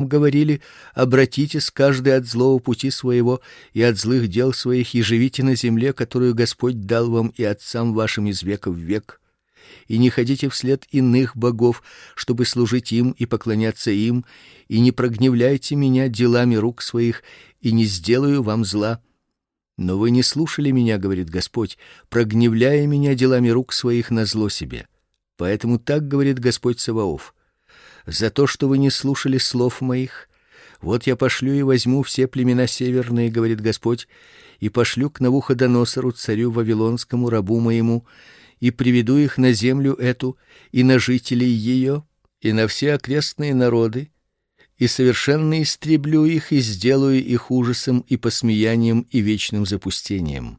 говорили: обратитесь каждый от злого пути своего и от злых дел своих, и живите на земле, которую Господь дал вам и отцам вашим из века в век. И не ходите вслед иных богов, чтобы служить им и поклоняться им, и не прогневляйте меня делами рук своих, и не сделаю вам зла. Но вы не слушали меня, говорит Господь, прогневляя меня делами рук своих назло себе. Поэтому так говорит Господь Саваоф: за то, что вы не слушали слов моих, вот я пошлю и возьму все племена северные, говорит Господь, и пошлю к Навуходоносору, царю вавилонскому, рабу моему, и приведу их на землю эту, и на жителей ее, и на все окрестные народы, и совершенно истреблю их, и сделаю их ужасом и посмеянием и вечным запустением.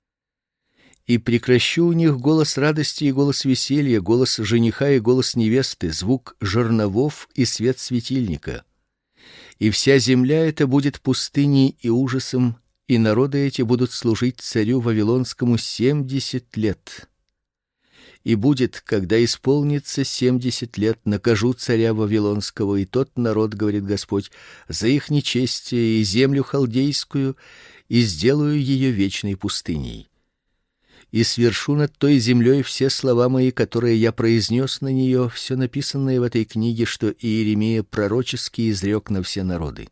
И прекращу у них голос радости и голос веселья, голос жениха и голос невесты, звук жерновов и свет светильника. И вся земля эта будет пустыней и ужасом, и народы эти будут служить царю вавилонскому 70 лет. И будет, когда исполнится 70 лет, накажу царя вавилонского и тот народ, говорит Господь, за их нечестие, и землю халдейскую, и сделаю ее вечной пустыней. И свершу над той землей все слова мои, которые я произнес на нее, все написанное в этой книге, что Иеремия пророчески изрек на все народы.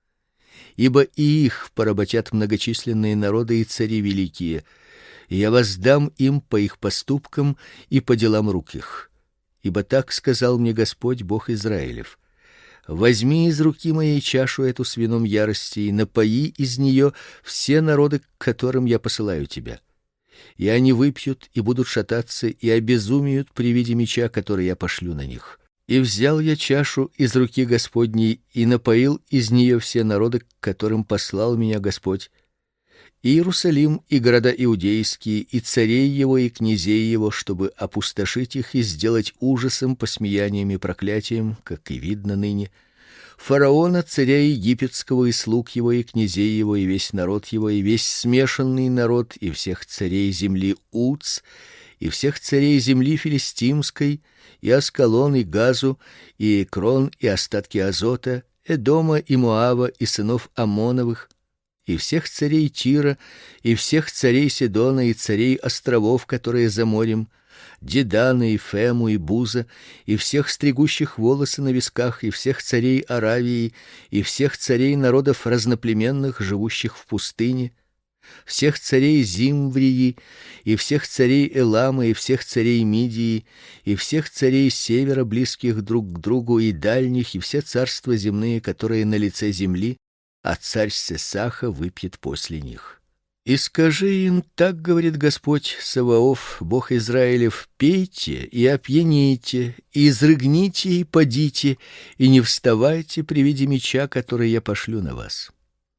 Ибо и их поработят многочисленные народы и цари великие, и я воздам им по их поступкам и по делам рук их. Ибо так сказал мне Господь, Бог Израилев: возьми из руки моей чашу эту с вином ярости и напои из нее все народы, к которым я посылаю тебя. И они выпьют и будут шататься и обезумеют при виде меча, который я пошлю на них. И взял я чашу из руки Господней и напоил из нее все народы, к которым послал меня Господь, и Иерусалим, и города иудейские, и царей его, и князей его, чтобы опустошить их и сделать ужасом, посмеянием и проклятием, как и видно ныне, фараона, царя египетского, и слуг его, и князей его, и весь народ его, и весь смешанный народ, и всех царей земли Уц, и всех царей земли филистимской, и Аскалон, и Газу, и Экрон, и остатки Азота, Эдома и Моава, и сынов Амоновых, и всех царей Тира, и всех царей Сидона, и царей островов, которые за морем, Дедана, и Фему, и Буза, и всех стригущих волосы на висках, и всех царей Аравии, и всех царей народов разноплеменных, живущих в пустыне, всех царей Зимврии, и всех царей Элама, и всех царей Мидии, и всех царей севера, близких друг к другу, и дальних, и все царства земные, которые на лице земли, а царь Сесаха выпьет после них. И скажи им: так говорит Господь Саваоф, Бог Израилев: пейте и опьянейте, и изрыгните и падите, и не вставайте при виде меча, который я пошлю на вас.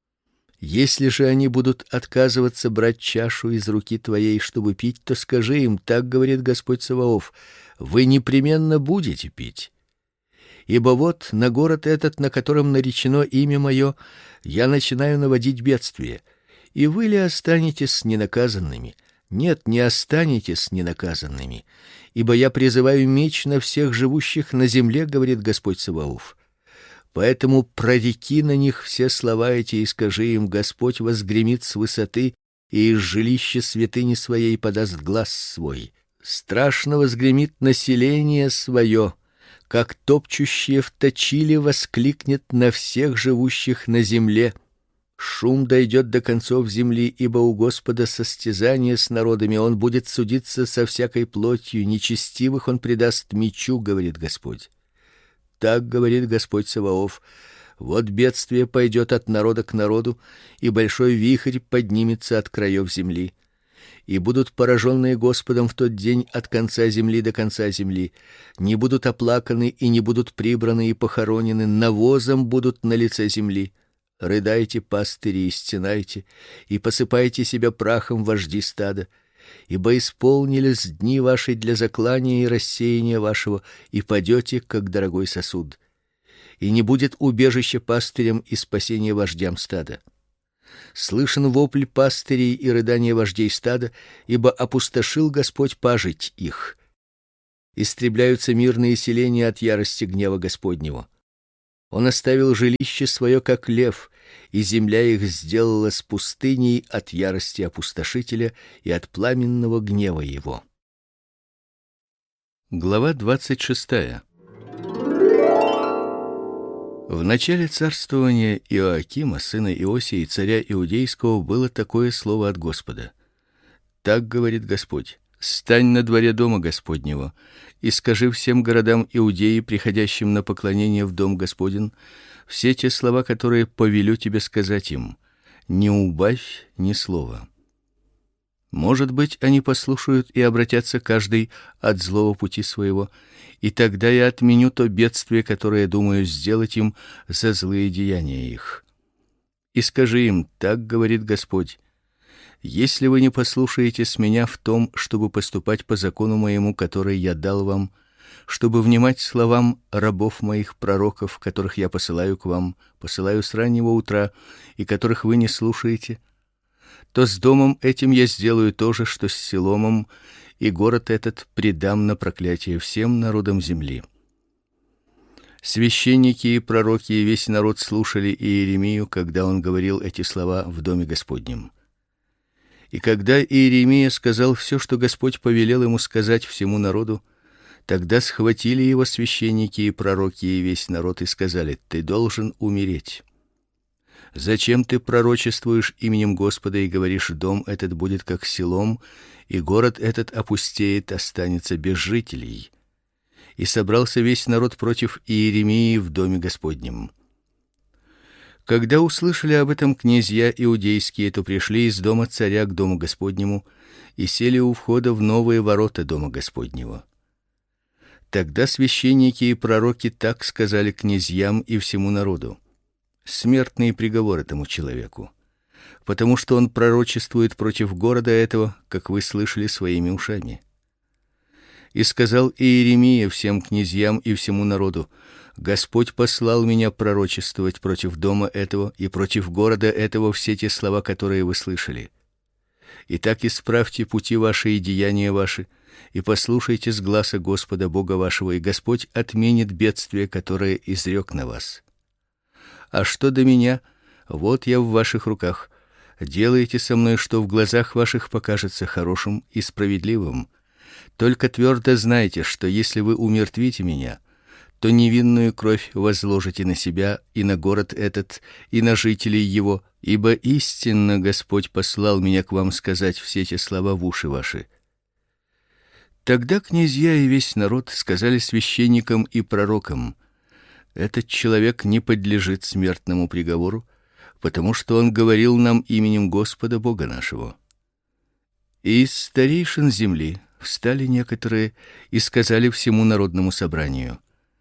Если же они будут отказываться брать чашу из руки твоей, чтобы пить, то скажи им: так говорит Господь Саваоф: вы непременно будете пить. Ибо вот на город этот, на котором наречено имя мое, я начинаю наводить бедствие. И вы ли останетесь ненаказанными? Нет, не останетесь ненаказанными, ибо я призываю меч на всех живущих на земле, говорит Господь Саваоф. Поэтому прореки на них все слова эти и скажи им: Господь возгремит с высоты и из жилища святыни своей подаст глас свой. Страшно возгремит население свое, как топчущее в точиле воскликнет на всех живущих на земле. Шум дойдет до концов земли, ибо у Господа состязание с народами, он будет судиться со всякой плотью, нечестивых он предаст мечу, говорит Господь. Так говорит Господь Саваоф: вот бедствие пойдет от народа к народу, и большой вихрь поднимется от краев земли. И будут пораженные Господом в тот день от конца земли до конца земли, не будут оплаканы и не будут прибраны и похоронены, навозом будут на лице земли. Рыдайте, пастыри, и стенайте, и посыпайте себя прахом, вожди стада, ибо исполнились дни ваши для заклания и рассеяния вашего, и падете, как дорогой сосуд. И не будет убежища пастырям и спасения вождям стада. Слышен вопль пастырей и рыдание вождей стада, ибо опустошил Господь пажить их. Истребляются мирные селения от ярости гнева Господнего. Он оставил жилище свое, как лев, и земля их сделалась пустыней от ярости опустошителя и от пламенного гнева его. Глава 26. В начале царствования Иоакима, сына Иосии, царя иудейского, было такое слово от Господа. Так говорит Господь: стань на дворе дома Господнего и скажи всем городам Иудеи, приходящим на поклонение в дом Господень, все те слова, которые повелю тебе сказать им. Не убавь ни слова. Может быть, они послушают и обратятся каждый от злого пути своего, и тогда я отменю то бедствие, которое думаю сделать им за злые деяния их. И скажи им: так говорит Господь: если вы не послушаетесь меня в том, чтобы поступать по закону моему, который я дал вам, чтобы внимать словам рабов моих пророков, которых я посылаю к вам, посылаю с раннего утра, и которых вы не слушаете, то с домом этим я сделаю то же, что с Силомом, и город этот предам на проклятие всем народам земли. Священники и пророки и весь народ слушали Иеремию, когда он говорил эти слова в доме Господнем. И когда Иеремия сказал все, что Господь повелел ему сказать всему народу, тогда схватили его священники и пророки и весь народ и сказали: ты должен умереть. Зачем ты пророчествуешь именем Господа и говоришь: дом этот будет как Силом, и город этот опустеет, останется без жителей? И собрался весь народ против Иеремии в доме Господнем. Когда услышали об этом князья иудейские, то пришли из дома царя к дому Господнему и сели у входа в новые ворота дома Господнего. Тогда священники и пророки так сказали князьям и всему народу: смертный приговор этому человеку, потому что он пророчествует против города этого, как вы слышали своими ушами. И сказал Иеремия всем князьям и всему народу: Господь послал меня пророчествовать против дома этого и против города этого все те слова, которые вы слышали. Итак, исправьте пути ваши и деяния ваши, и послушайте с гласа Господа Бога вашего, и Господь отменит бедствие, которое изрек на вас. А что до меня, вот я в ваших руках. Делайте со мной, что в глазах ваших покажется хорошим и справедливым. Только твердо знайте, что если вы умертвите меня, то невинную кровь возложите на себя и на город этот, и на жителей его, ибо истинно Господь послал меня к вам сказать все эти слова в уши ваши. Тогда князья и весь народ сказали священникам и пророкам: этот человек не подлежит смертному приговору, потому что он говорил нам именем Господа Бога нашего. И из старейшин земли встали некоторые и сказали всему народному собранию: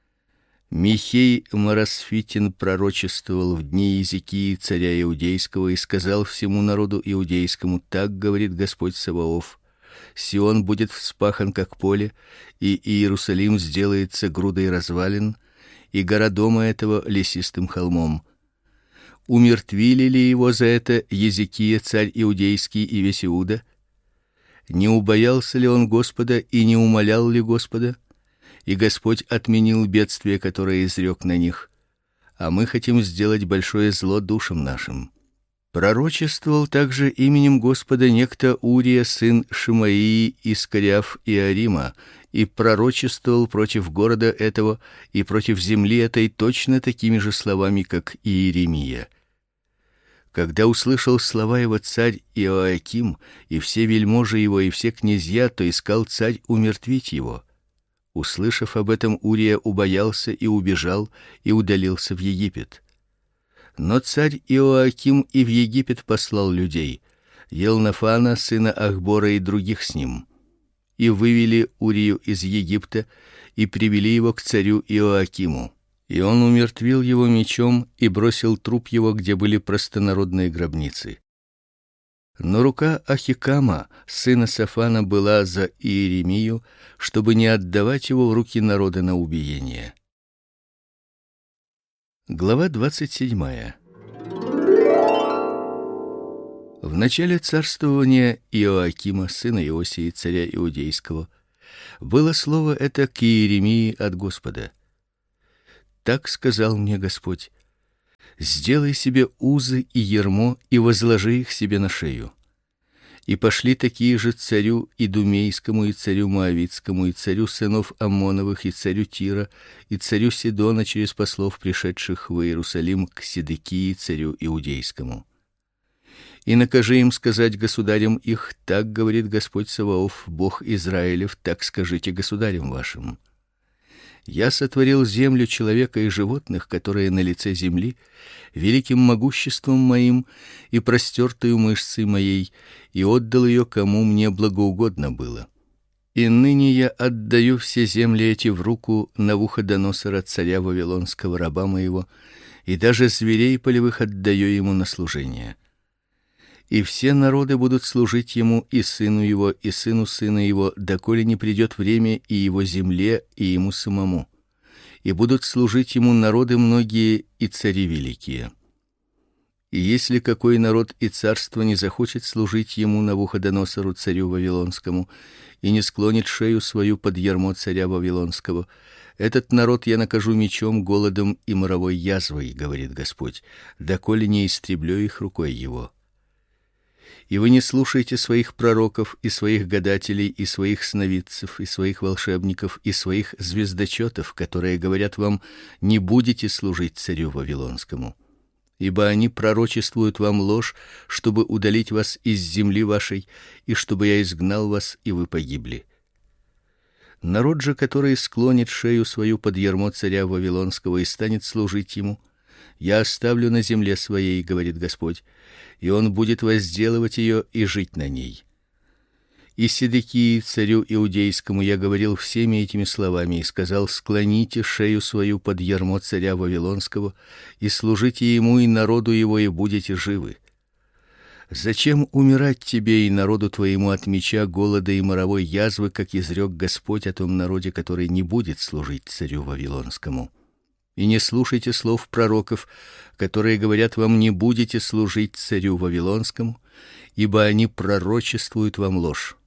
Михей Марасфитин пророчествовал в дни Иезекии царя иудейского и сказал всему народу иудейскому: так говорит Господь Саваоф: Сион будет вспахан как поле, и Иерусалим сделается грудой развалин, и гора дома этого лесистым холмом. Умертвили ли его за это Иезекия царь иудейский и весь Иуда? Не убоялся ли он Господа и не умолял ли Господа? И Господь отменил бедствие, которое изрек на них, а мы хотим сделать большое зло душам нашим. Пророчествовал также именем Господа некто Урия, сын Шимаии из Кариаф Иарима, и пророчествовал против города этого и против земли этой точно такими же словами, как Иеремия. Когда услышал слова его царь Иоаким и все вельможи его и все князья, то искал царь умертвить его. Услышав об этом, Урия убоялся и убежал и удалился в Египет. Но царь Иоаким и в Египет послал людей: Елнафана сына Ахбора и других с ним, и вывели Урию из Египта и привели его к царю Иоакиму. И он умертвил его мечом и бросил труп его, где были простонародные гробницы. Но рука Ахикама, сына Сафана, была за Иеремию, чтобы не отдавать его в руки народа на убиение. Глава 27. В начале царствования Иоакима, сына Иосии, царя иудейского, было слово это к Иеремии от Господа: Так сказал мне Господь: сделай себе узы и ярмо и возложи их себе на шею. И пошли такие же царю Идумейскому и царю Моавитскому и царю сынов Аммоновых и царю Тира и царю Сидона через послов, пришедших в Иерусалим к Седекии царю Иудейскому. И накажи им сказать государям их: так говорит Господь Саваоф, Бог Израилев, так скажите государям вашим: я сотворил землю, человека и животных, которые на лице земли, великим могуществом моим и простертою мышцей моей, и отдал ее, кому мне благоугодно было. И ныне я отдаю все земли эти в руку Навуходоносора, царя вавилонского, раба моего, и даже зверей полевых отдаю ему на служение. И все народы будут служить ему, и сыну его, и сыну сына его, доколе не придет время и его земле, и ему самому. И будут служить ему народы многие и цари великие. И если какой народ и царство не захочет служить ему, Навуходоносору, царю вавилонскому, и не склонит шею свою под ярмо царя вавилонского, этот народ я накажу мечом, голодом и моровой язвой, говорит Господь, доколе не истреблю их рукой его. И вы не слушайте своих пророков и своих гадателей и своих сновидцев и своих волшебников и своих звездочетов, которые говорят вам: не будете служить царю вавилонскому, ибо они пророчествуют вам ложь, чтобы удалить вас из земли вашей, и чтобы я изгнал вас, и вы погибли. Народ же, который склонит шею свою под ярмо царя вавилонского и станет служить ему, я оставлю на земле своей, говорит Господь, и он будет возделывать ее и жить на ней. И Седекии, царю Иудейскому, я говорил всеми этими словами и сказал: склоните шею свою под ярмо царя вавилонского и служите ему и народу его, и будете живы. Зачем умирать тебе и народу твоему от меча, голода и моровой язвы, как изрек Господь о том народе, который не будет служить царю вавилонскому? И не слушайте слов пророков, которые говорят вам: не будете служить царю вавилонскому, ибо они пророчествуют вам ложь.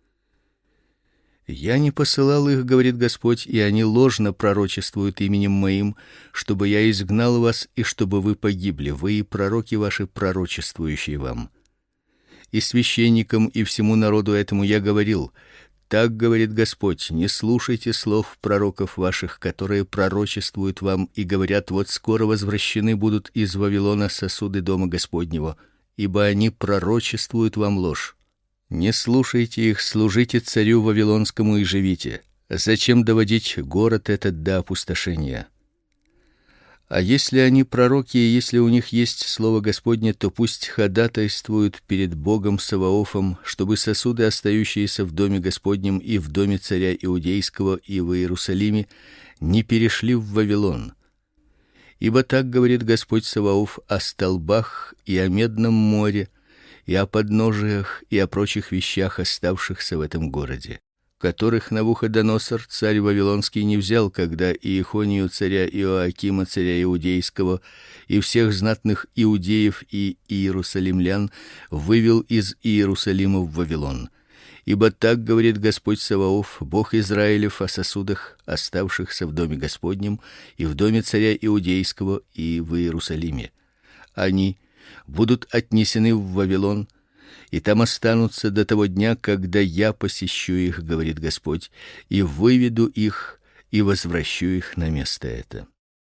Я не посылал их, говорит Господь, и они ложно пророчествуют именем моим, чтобы я изгнал вас и чтобы вы погибли, вы и пророки ваши, пророчествующие вам. И священникам и всему народу этому я говорил: так говорит Господь: не слушайте слов пророков ваших, которые пророчествуют вам и говорят: вот скоро возвращены будут из Вавилона сосуды дома Господнего, ибо они пророчествуют вам ложь. Не слушайте их, служите царю вавилонскому и живите. Зачем доводить город этот до опустошения? А если они пророки, и если у них есть слово Господне, то пусть ходатайствуют перед Богом Саваофом, чтобы сосуды, остающиеся в доме Господнем и в доме царя Иудейского и в Иерусалиме, не перешли в Вавилон. Ибо так говорит Господь Саваоф о столбах и о медном море, и о подножиях, и о прочих вещах, оставшихся в этом городе, которых Навуходоносор, царь вавилонский, не взял, когда Иехонию царя Иоакима, царя Иудейского, и всех знатных иудеев и иерусалимлян вывел из Иерусалима в Вавилон. Ибо так говорит Господь Саваоф, Бог Израилев, о сосудах, оставшихся в доме Господнем и в доме царя Иудейского и в Иерусалиме. Они будут отнесены в Вавилон, и там останутся до того дня, когда я посещу их, говорит Господь, и выведу их и возвращу их на место это.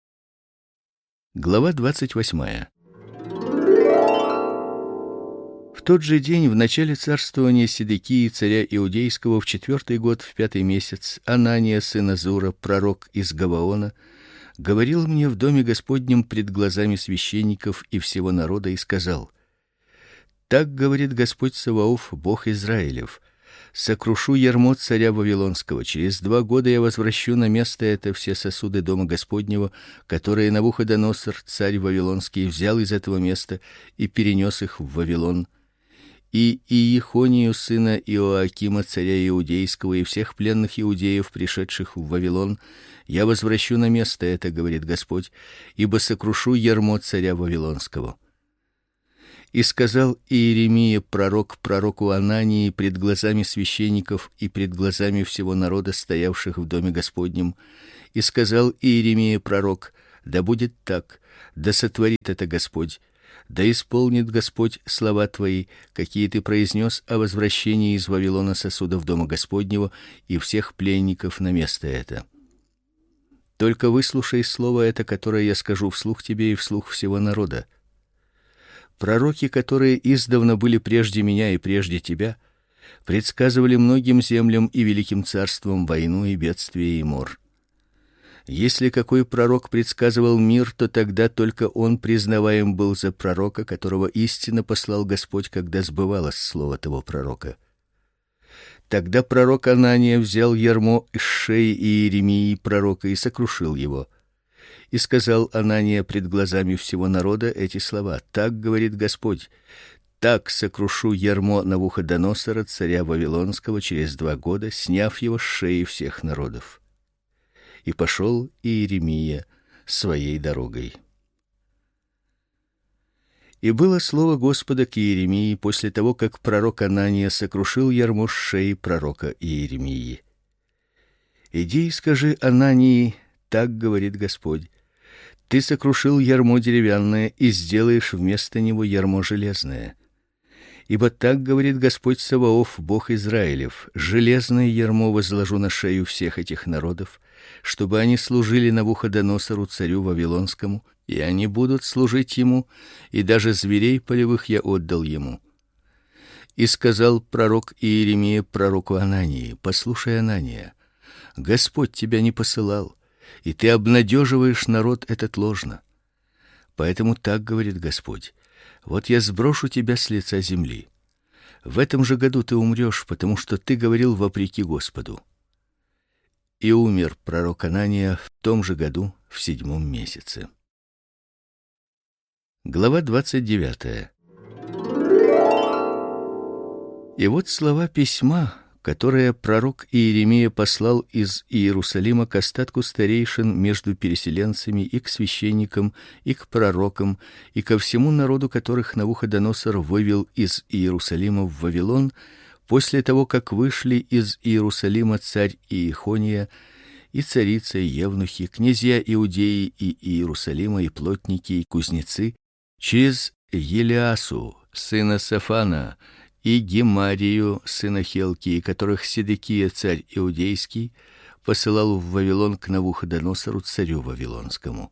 Глава 28. В тот же день, в начале царствования Седекии, царя Иудейского, в 4-й год, в 5-й месяц, Анания, сын Азура, пророк из Гаваона, говорил мне в доме Господнем пред глазами священников и всего народа и сказал: так говорит Господь Саваоф, Бог Израилев: сокрушу ярмо царя вавилонского. Через 2 года я возвращу на место это все сосуды дома Господнего, которые Навуходоносор, царь вавилонский, взял из этого места и перенес их в Вавилон. И Иехонию сына Иоакима, царя Иудейского, и всех пленных иудеев, пришедших в Вавилон, я возвращу на место это, говорит Господь, ибо сокрушу ярмо царя вавилонского. И сказал Иеремия пророк пророку Анании пред глазами священников и пред глазами всего народа, стоявших в доме Господнем: И сказал Иеремия пророк: да будет так, да сотворит это Господь, да исполнит Господь слова твои, какие ты произнес о возвращении из Вавилона сосудов дома Господнего и всех пленников на место это. Только выслушай слово это, которое я скажу вслух тебе и вслух всего народа. Пророки, которые издавна были прежде меня и прежде тебя, предсказывали многим землям и великим царствам войну и бедствие и мор. Если какой пророк предсказывал мир, то тогда только он признаваем был за пророка, которого истинно послал Господь, когда сбывалось слово того пророка. Тогда пророк Анания взял ярмо из шеи Иеремии пророка и сокрушил его. И сказал Анания пред глазами всего народа эти слова: так говорит Господь: так сокрушу ярмо Навуходоносора, царя вавилонского, через 2 года, сняв его с шеи всех народов. И пошел Иеремия своей дорогой. И было слово Господа к Иеремии после того, как пророк Анания сокрушил ярмо с шеи пророка Иеремии. Иди и скажи Анании: так говорит Господь: ты сокрушил ярмо деревянное и сделаешь вместо него ярмо железное. Ибо так говорит Господь Саваоф, Бог Израилев: железное ярмо возложу на шею всех этих народов, чтобы они служили Навуходоносору, царю вавилонскому, и они будут служить ему, и даже зверей полевых я отдал ему. И сказал пророк Иеремия пророку Анании: послушай, Анания, Господь тебя не посылал, и ты обнадеживаешь народ этот ложно. Поэтому так говорит Господь: вот я сброшу тебя с лица земли. В этом же году ты умрешь, потому что ты говорил вопреки Господу. И умер пророк Анания в том же году, в 7 месяце. Глава 29. И вот слова письма, которое пророк Иеремия послал из Иерусалима к остатку старейшин между переселенцами и к священникам, и к пророкам, и ко всему народу, которых Навуходоносор вывел из Иерусалима в Вавилон, после того, как вышли из Иерусалима царь Иехония и царица, и евнухи, князья Иудеи и Иерусалима, и плотники, и кузнецы, через Елиасу, сына Сафана, и Гемарию, сына Хелкии, которых Седекия, царь иудейский, посылал в Вавилон к Навуходоносору, царю вавилонскому.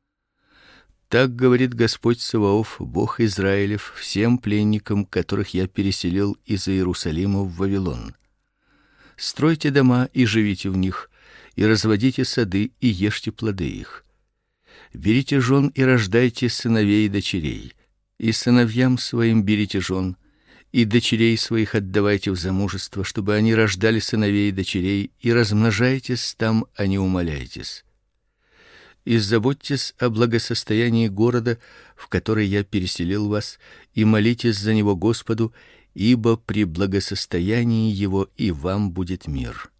Так говорит Господь Саваоф, Бог Израилев, всем пленникам, которых я переселил из Иерусалима в Вавилон: стройте дома и живите в них, и разводите сады и ешьте плоды их. Берите жен и рождайте сыновей и дочерей, и сыновьям своим берите жен, и дочерей своих отдавайте в замужество, чтобы они рождали сыновей и дочерей, и размножайтесь там, а не умаляйтесь. И заботьтесь о благосостоянии города, в который я переселил вас, и молитесь за него Господу, ибо при благосостоянии его и вам будет мир.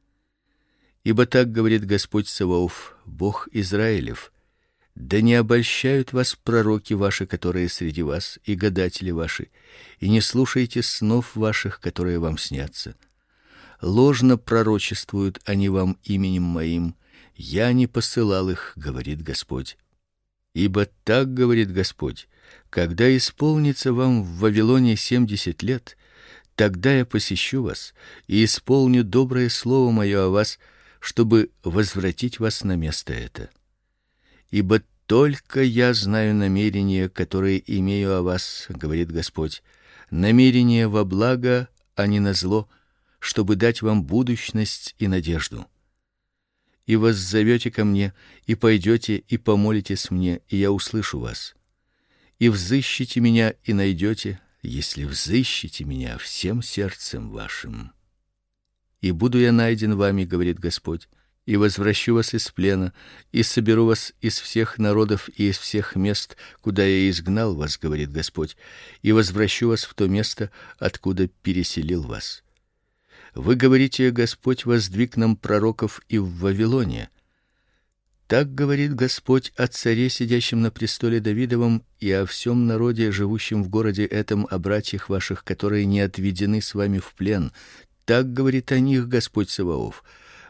Ибо так говорит Господь Саваоф, Бог Израилев: да не обольщают вас пророки ваши, которые среди вас, и гадатели ваши, и не слушайте снов ваших, которые вам снятся. Ложно пророчествуют они вам именем моим, я не посылал их, говорит Господь. Ибо так говорит Господь: когда исполнится вам в Вавилоне 70 лет, тогда я посещу вас и исполню доброе слово мое о вас, чтобы возвратить вас на место это. Ибо только я знаю намерения, которые имею о вас, говорит Господь, намерения во благо, а не на зло, чтобы дать вам будущность и надежду. И воззовете ко мне, и пойдете, и помолитесь мне, и я услышу вас. И взыщите меня, и найдете, если взыщите меня всем сердцем вашим. И буду я найден вами, говорит Господь, и возвращу вас из плена, и соберу вас из всех народов и из всех мест, куда я изгнал вас, говорит Господь, и возвращу вас в то место, откуда переселил вас. Вы говорите: Господь воздвиг нам пророков и в Вавилоне. Так говорит Господь о царе, сидящем на престоле Давидовом, и о всем народе, живущем в городе этом, о братьях ваших, которые не отведены с вами в плен. Так говорит о них Господь Саваоф: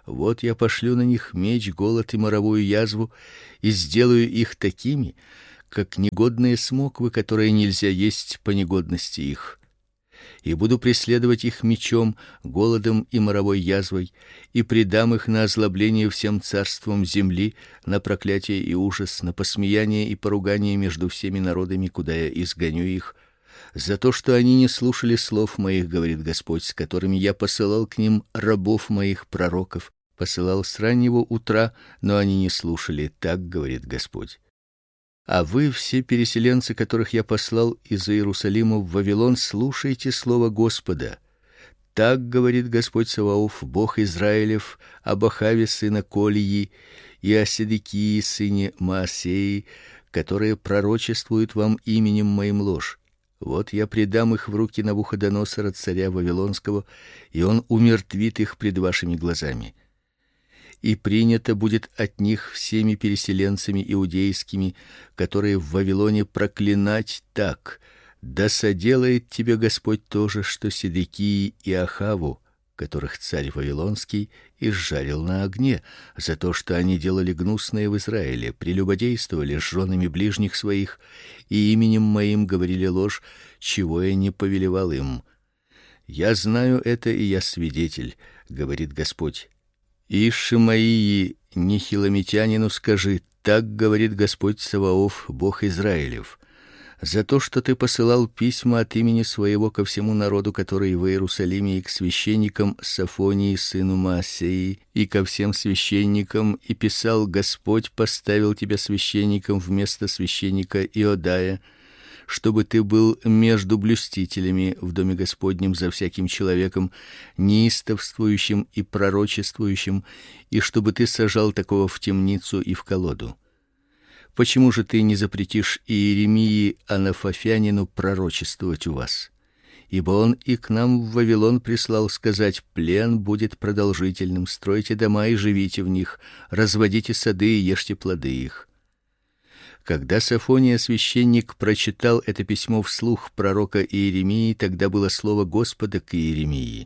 Вот я пошлю на них меч, голод и моровую язву, и сделаю их такими, как негодные смоквы, которые нельзя есть по негодности их. И буду преследовать их мечом, голодом и моровой язвой, и предам их на озлобление всем царствам земли, на проклятие и ужас, на посмеяние и поругание между всеми народами, куда я изгоню их, за то, что они не слушали слов моих, говорит Господь, с которыми я посылал к ним рабов моих пророков, посылал с раннего утра, но они не слушали, так говорит Господь. А вы, все переселенцы, которых я послал из Иерусалима в Вавилон, слушайте слово Господа. Так говорит Господь Саваоф, Бог Израилев, об Ахаве сына Колии и о Седекии сыне Маасеи, которые пророчествуют вам именем моим ложь. Вот я предам их в руки Навуходоносора, царя вавилонского, и он умертвит их пред вашими глазами. И принято будет от них всеми переселенцами иудейскими, которые в Вавилоне, проклинать так: да соделает тебе Господь то же, что Седекии и Ахаву, которых царь вавилонский изжарил на огне, за то, что они делали гнусное в Израиле, прелюбодействовали с женами ближних своих и именем моим говорили ложь, чего я не повелевал им. Я знаю это, и я свидетель, говорит Господь. И Шимаии, нехиломитянину, скажи: так говорит Господь Саваоф, Бог Израилев: за то, что ты посылал письма от имени своего ко всему народу, который в Иерусалиме, и к священникам Софонии сыну Маасеи, и ко всем священникам, и писал: Господь поставил тебя священником вместо священника Иодая, чтобы ты был между блюстителями в доме Господнем за всяким человеком, неистовствующим и пророчествующим, и чтобы ты сажал такого в темницу и в колоду. Почему же ты не запретишь Иеремии Анафофянину пророчествовать у вас? Ибо он и к нам в Вавилон прислал сказать: плен будет продолжительным, стройте дома и живите в них, разводите сады и ешьте плоды их. Когда Софония священник прочитал это письмо вслух пророка Иеремии, тогда было слово Господа к Иеремии: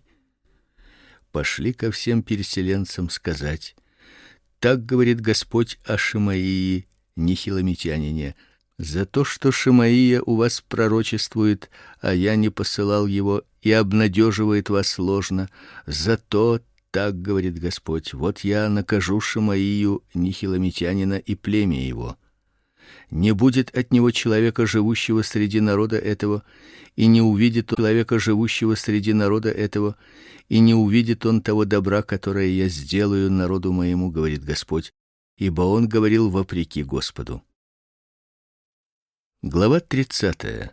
пошли ко всем переселенцам сказать: так говорит Господь о Шимаии, нехиломитянине, за то, что Шимаия у вас пророчествует, а я не посылал его, и обнадеживает вас ложно, за то, так говорит Господь, вот я накажу Шимаию, нехиломитянина, и племя его. Не будет от него человека, живущего среди народа этого, и не увидит человека, живущего среди народа этого, и не увидит он того добра, которое я сделаю народу моему, говорит Господь, ибо он говорил вопреки Господу. Глава 30.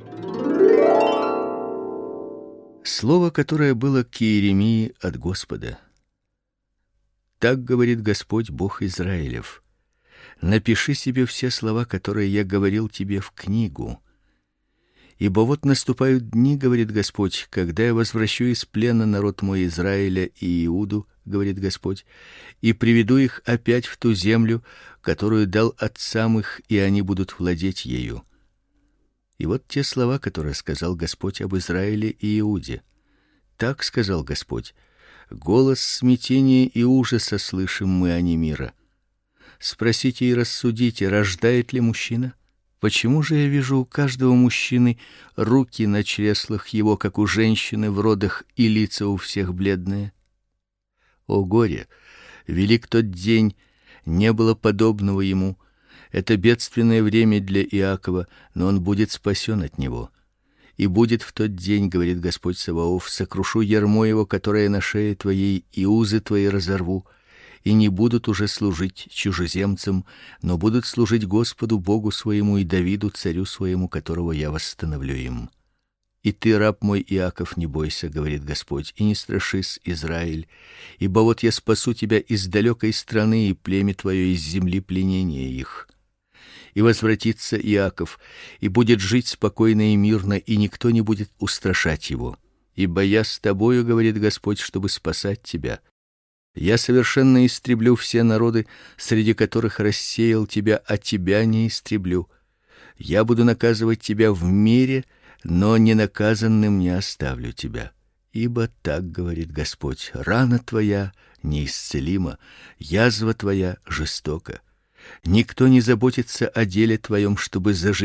Слово, которое было к Иеремии от Господа. Так говорит Господь, Бог Израилев: напиши себе все слова, которые я говорил тебе, в книгу. Ибо вот наступают дни, говорит Господь, когда я возвращу из плена народ мой Израиля и Иуду, говорит Господь, и приведу их опять в ту землю, которую дал отцам их, и они будут владеть ею. И вот те слова, которые сказал Господь об Израиле и Иуде. Так сказал Господь: голос смятения и ужаса слышим мы, а не мира. Спросите и рассудите, рождает ли мужчина? Почему же я вижу у каждого мужчины руки на чреслах его, как у женщины в родах, и лица у всех бледные? О горе! Велик тот день, не было подобного ему. Это бедственное время для Иакова, но он будет спасен от него. И будет в тот день, говорит Господь Саваоф, сокрушу ярмо его, которое на шее твоей, и узы твои разорву, и не будут уже служить чужеземцам, но будут служить Господу Богу своему и Давиду царю своему, которого я восстановлю им. И ты, раб мой Иаков, не бойся, говорит Господь, и не страшись, Израиль, ибо вот я спасу тебя из далекой страны и племя твое из земли пленения их. И возвратится Иаков, и будет жить спокойно и мирно, и никто не будет устрашать его. Ибо я с тобою, говорит Господь, чтобы спасать тебя. Я совершенно истреблю все народы, среди которых рассеял тебя, а тебя не истреблю. Я буду наказывать тебя в мире, но ненаказанным не оставлю тебя. Ибо так говорит Господь: рана твоя неисцелима, язва твоя жестока. Никто не заботится о деле твоем, чтобы заживить